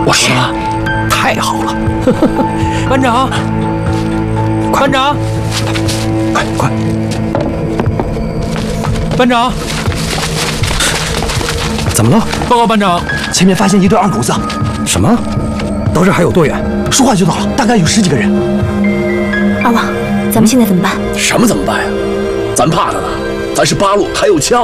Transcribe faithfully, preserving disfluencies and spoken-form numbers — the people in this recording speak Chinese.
我说了，太好了！ 班长，班长， 快快！ 班长， 怎么了？ 报告班长， 前面发现一对二狗子。什么？到这还有多远？说话就到了，大概有十几个人。 阿旺，咱们现在怎么办？ 什么怎么办呀？咱怕他了，咱是八路，还有枪，